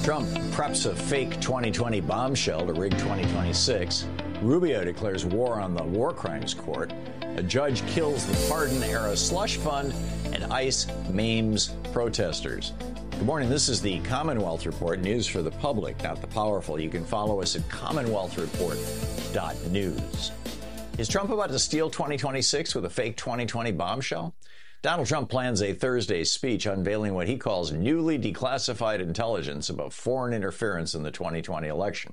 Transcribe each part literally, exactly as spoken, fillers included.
Trump preps a fake twenty twenty bombshell to rig twenty twenty-six. Rubio declares war on the war crimes court. A judge kills the pardon-era slush fund, and ICE maims protesters. Good morning. This is the Commonwealth Report, news for the public, not the powerful. You can follow us at commonwealth report dot news. Is Trump about to steal twenty twenty-six with a fake twenty twenty bombshell? Donald Trump plans a Thursday speech unveiling what he calls newly declassified intelligence about foreign interference in the twenty twenty election.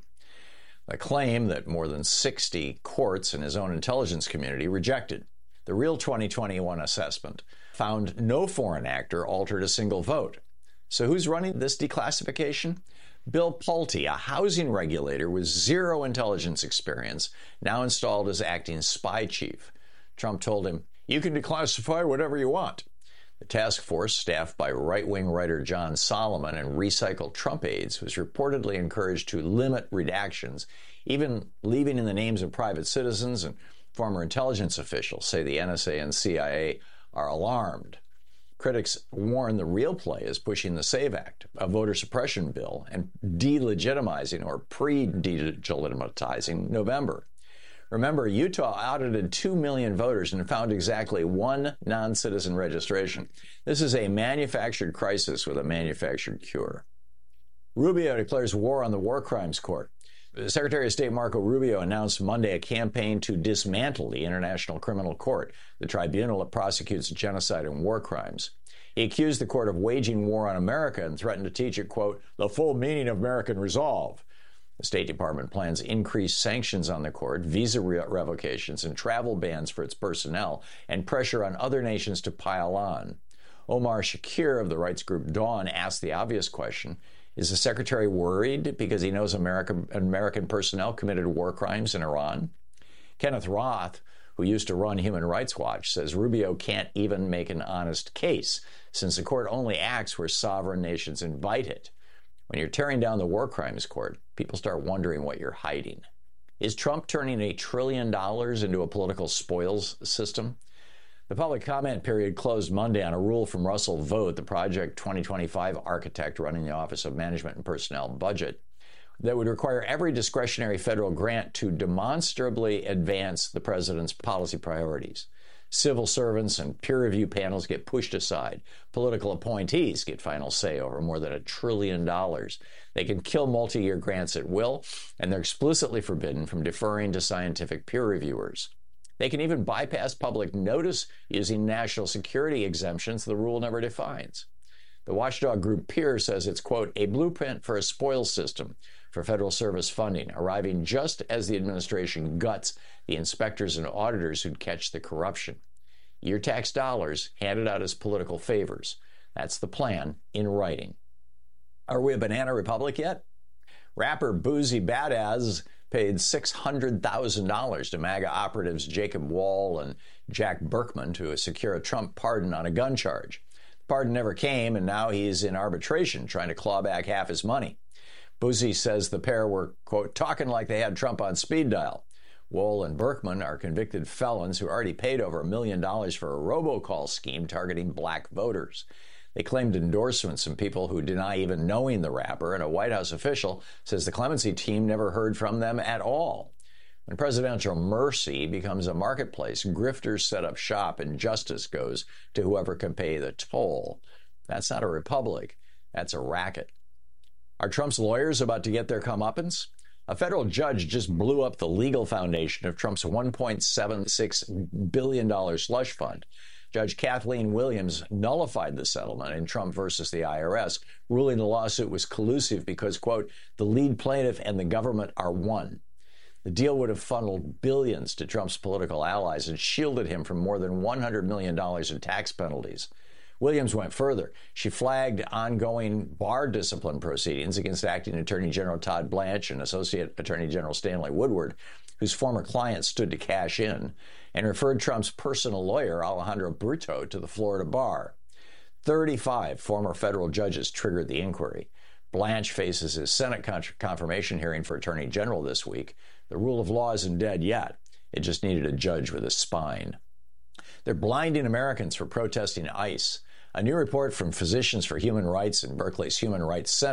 A claim that more than sixty courts in his own intelligence community rejected. The real twenty twenty-one assessment found no foreign actor altered a single vote. So who's running this declassification? Bill Pulte, a housing regulator with zero intelligence experience, now installed as acting spy chief. Trump told him, "You can declassify whatever you want." The task force, staffed by right-wing writer John Solomon and recycled Trump aides, was reportedly encouraged to limit redactions, even leaving in the names of private citizens, and former intelligence officials say the N S A and C I A are alarmed. Critics warn the real play is pushing the SAVE Act, a voter suppression bill, and delegitimizing or pre-delegitimizing November. Remember, Utah audited two million voters and found exactly one non-citizen registration. This is a manufactured crisis with a manufactured cure. Rubio declares war on the war crimes court. Secretary of State Marco Rubio announced Monday a campaign to dismantle the International Criminal Court, the tribunal that prosecutes genocide and war crimes. He accused the court of waging war on America and threatened to teach it, quote, the full meaning of American resolve. The State Department plans increased sanctions on the court, visa re- revocations, and travel bans for its personnel, and pressure on other nations to pile on. Omar Shakir of the rights group Dawn asked the obvious question, is the secretary worried because he knows American, American personnel committed war crimes in Iran? Kenneth Roth, who used to run Human Rights Watch, says Rubio can't even make an honest case, since the court only acts where sovereign nations invite it. When you're tearing down the war crimes court, people start wondering what you're hiding. Is Trump turning a trillion dollars into a political spoils system? The public comment period closed Monday on a rule from Russell Vought, the Project twenty twenty-five architect running the Office of Management and Personnel Budget, that would require every discretionary federal grant to demonstrably advance the president's policy priorities. Civil servants and peer review panels get pushed aside. Political appointees get final say over more than a trillion dollars. They can kill multi-year grants at will, and they're explicitly forbidden from deferring to scientific peer reviewers. They can even bypass public notice using national security exemptions the rule never defines. The watchdog group Peer says it's, quote, a blueprint for a spoils system for federal service funding, arriving just as the administration guts the inspectors and auditors who'd catch the corruption. Your tax dollars handed out as political favors. That's the plan in writing. Are we a banana republic yet? Rapper Boosie Badass paid six hundred thousand dollars to MAGA operatives Jacob Wall and Jack Berkman to secure a Trump pardon on a gun charge. The pardon never came, and now he's in arbitration trying to claw back half his money. Boosie says the pair were, quote, talking like they had Trump on speed dial. Wall and Berkman are convicted felons who already paid over a million dollars for a robocall scheme targeting black voters. They claimed endorsements from people who deny even knowing the rapper, and a White House official says the clemency team never heard from them at all. When presidential mercy becomes a marketplace, grifters set up shop and justice goes to whoever can pay the toll. That's not a republic. That's a racket. Are Trump's lawyers about to get their comeuppance? A federal judge just blew up the legal foundation of Trump's one point seven six billion dollars slush fund. Judge Kathleen Williams nullified the settlement in Trump versus the I R S, ruling the lawsuit was collusive because, quote, the lead plaintiff and the government are one. The deal would have funneled billions to Trump's political allies and shielded him from more than one hundred million dollars in tax penalties. Williams went further. She flagged ongoing bar discipline proceedings against Acting Attorney General Todd Blanche and Associate Attorney General Stanley Woodward, whose former client stood to cash in, and referred Trump's personal lawyer, Alejandro Brito, to the Florida bar. thirty-five former federal judges triggered the inquiry. Blanche faces his Senate con- confirmation hearing for Attorney General this week. The rule of law isn't dead yet. It just needed a judge with a spine. They're blinding Americans for protesting ICE. A new report from Physicians for Human Rights and Berkeley's Human Rights Center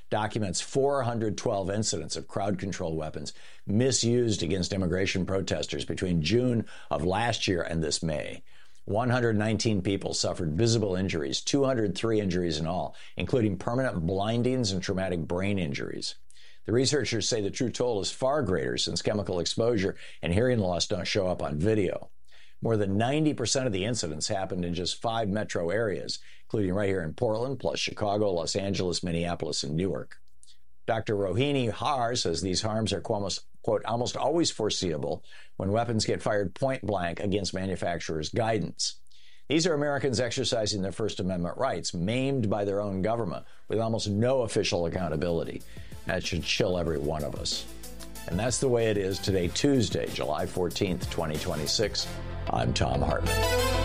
documents four hundred twelve incidents of crowd control weapons misused against immigration protesters between June of last year and this May. one hundred nineteen people suffered visible injuries, two hundred three injuries in all, including permanent blindings and traumatic brain injuries. The researchers say the true toll is far greater since chemical exposure and hearing loss don't show up on video. More than ninety percent of the incidents happened in just five metro areas, including right here in Portland, plus Chicago, Los Angeles, Minneapolis, and Newark. Doctor Rohini Har says these harms are, quote, almost always foreseeable when weapons get fired point blank against manufacturers' guidance. These are Americans exercising their First Amendment rights, maimed by their own government, with almost no official accountability. That should chill every one of us. And that's the way it is today, Tuesday, July fourteenth, twenty twenty-six. I'm Thom Hartmann.